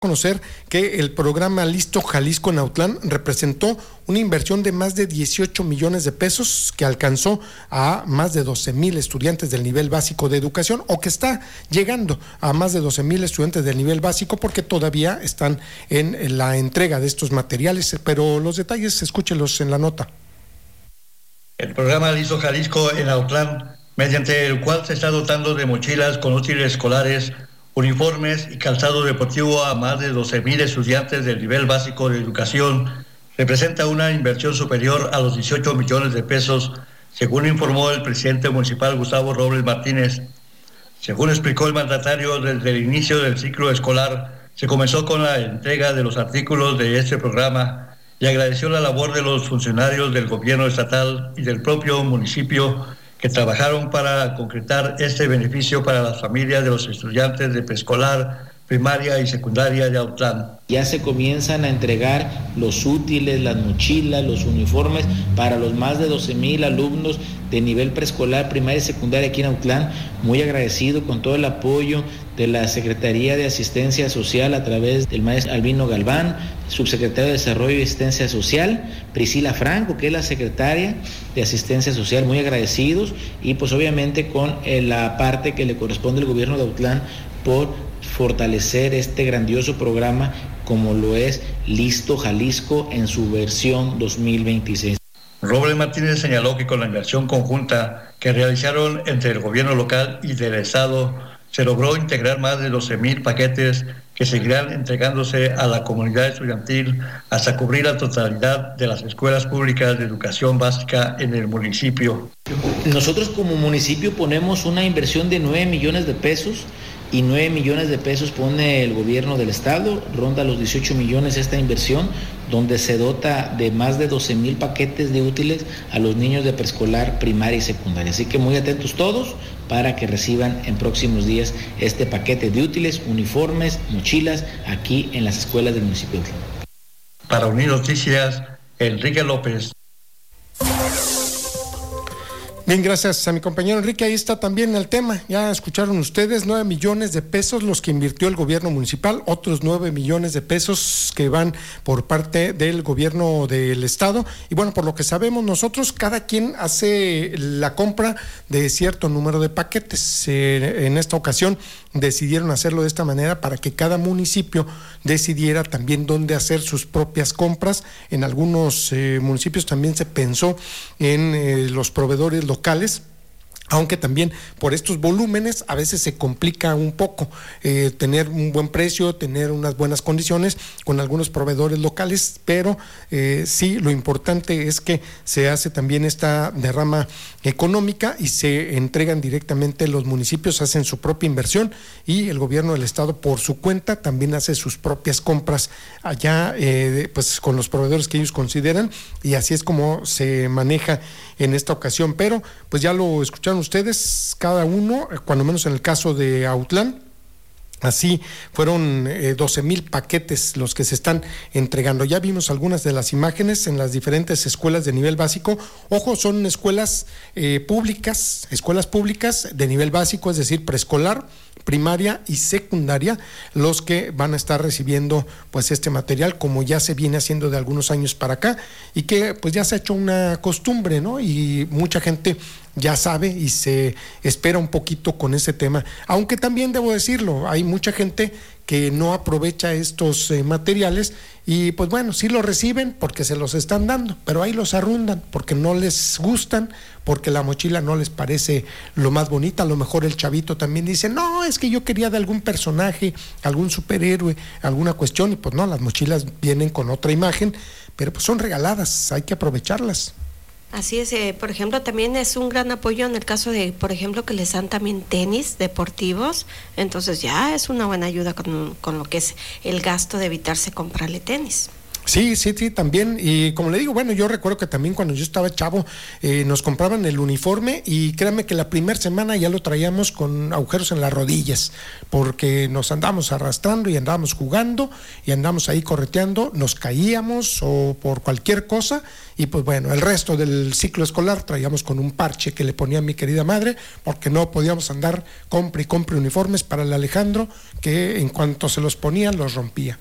Conocer que el programa Listo Jalisco en Autlán representó una inversión de más de 18 millones de pesos que alcanzó a más de 12,000 estudiantes del nivel básico de educación, o que está llegando a más de 12,000 estudiantes del nivel básico, porque todavía están en la entrega de estos materiales, pero los detalles escúchelos en la nota. El programa Listo Jalisco en Autlán, mediante el cual se está dotando de mochilas con útiles escolares, uniformes y calzado deportivo a más de 12,000 estudiantes del nivel básico de educación, representa una inversión superior a los 18 millones de pesos, según informó el presidente municipal Gustavo Robles Martínez. Según explicó el mandatario, desde el inicio del ciclo escolar se comenzó con la entrega de los artículos de este programa y agradeció la labor de los funcionarios del gobierno estatal y del propio municipio que trabajaron para concretar este beneficio para las familias de los estudiantes de preescolar, primaria y secundaria de Autlán. Ya se comienzan a entregar los útiles, las mochilas, los uniformes para los más de 12,000 alumnos de nivel preescolar, primaria y secundaria aquí en Autlán. Muy agradecido con todo el apoyo de la Secretaría de Asistencia Social a través del maestro Albino Galván, subsecretario de Desarrollo y Asistencia Social, Priscila Franco, que es la secretaria de Asistencia Social, muy agradecidos, y pues obviamente con la parte que le corresponde al gobierno de Autlán por fortalecer este grandioso programa como lo es Listo Jalisco en su versión 2026. Robles Martínez señaló que con la inversión conjunta que realizaron entre el gobierno local y del estado, se logró integrar más de 12,000 paquetes que seguirán entregándose a la comunidad estudiantil hasta cubrir la totalidad de las escuelas públicas de educación básica en el municipio. Nosotros como municipio ponemos una inversión de 9 millones de pesos y 9 millones de pesos pone el gobierno del estado, ronda los 18 millones esta inversión, donde se dota de más de 12,000 paquetes de útiles a los niños de preescolar, primaria y secundaria. Así que muy atentos todos para que reciban en próximos días este paquete de útiles, uniformes, mochilas, aquí en las escuelas del municipio de Autlán. Para Unir Noticias, Enrique López. Bien, gracias a mi compañero Enrique. Ahí está también el tema. Ya escucharon ustedes, 9 millones de pesos los que invirtió el gobierno municipal, otros 9 millones de pesos que van por parte del gobierno del estado. Y bueno, por lo que sabemos nosotros, cada quien hace la compra de cierto número de paquetes. En esta ocasión decidieron hacerlo de esta manera para que cada municipio decidiera también dónde hacer sus propias compras. En algunos municipios también se pensó en los proveedores locales, aunque también por estos volúmenes a veces se complica un poco tener un buen precio, tener unas buenas condiciones con algunos proveedores locales, pero sí, lo importante es que se hace también esta derrama económica y se entregan directamente, los municipios hacen su propia inversión y el gobierno del estado por su cuenta también hace sus propias compras allá pues con los proveedores que ellos consideran, y así es como se maneja en esta ocasión. Pero pues ya lo escucharon ustedes, cada uno, cuando menos en el caso de Autlán, así fueron 12,000 paquetes los que se están entregando. Ya vimos algunas de las imágenes en las diferentes escuelas de nivel básico. Ojo, son escuelas públicas de nivel básico, es decir, preescolar, primaria y secundaria, los que van a estar recibiendo pues este material, como ya se viene haciendo de algunos años para acá, y que pues ya se ha hecho una costumbre, ¿no? Y mucha gente ya sabe y se espera un poquito con ese tema, aunque también debo decirlo, hay mucha gente que no aprovecha estos materiales y pues bueno, sí lo reciben porque se los están dando, pero ahí los arrundan porque no les gustan, porque la mochila no les parece lo más bonita. A lo mejor el chavito también dice, no, es que yo quería de algún personaje, algún superhéroe, alguna cuestión, y pues no, las mochilas vienen con otra imagen, pero pues son regaladas, hay que aprovecharlas. Así es, por ejemplo, también es un gran apoyo en el caso de, por ejemplo, que les dan también tenis deportivos, entonces ya es una buena ayuda con lo que es el gasto de evitarse comprarle tenis. Sí, también. Y como le digo, bueno, yo recuerdo que también cuando yo estaba chavo nos compraban el uniforme y créanme que la primera semana ya lo traíamos con agujeros en las rodillas porque nos andábamos arrastrando y andábamos jugando y andábamos ahí correteando, nos caíamos o por cualquier cosa y pues bueno, el resto del ciclo escolar traíamos con un parche que le ponía mi querida madre porque no podíamos andar compre y compre uniformes para el Alejandro que en cuanto se los ponía los rompía.